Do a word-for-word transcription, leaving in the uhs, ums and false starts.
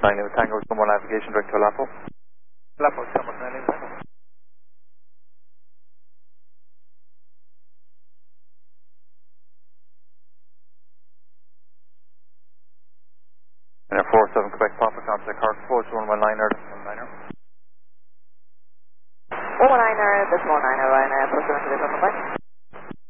Flying with Tango, someone navigation direct to Lapo. Lapo, someone landing. And four seven Quebec Papa, contact Clark Approach, one one niner, one niner. one one niner, this one niner, Ryanair, approach one to the